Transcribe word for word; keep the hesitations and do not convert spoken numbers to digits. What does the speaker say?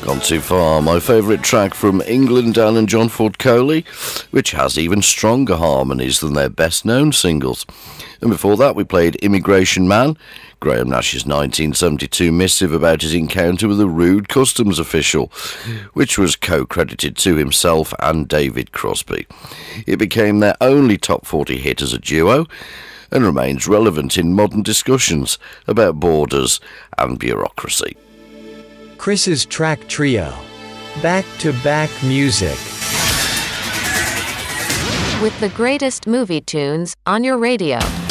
Gone Too Far, my favourite track from England Dan and John Ford Coley, which has even stronger harmonies than their best known singles. And before that we played Immigration Man, Graham Nash's nineteen seventy-two missive about his encounter with a rude customs official, which was co-credited to himself and David Crosby. It became their only top forty hit as a duo and remains relevant in modern discussions about borders and bureaucracy. Chris's Track Trio. Back-to-back music. With the greatest movie tunes on your radio.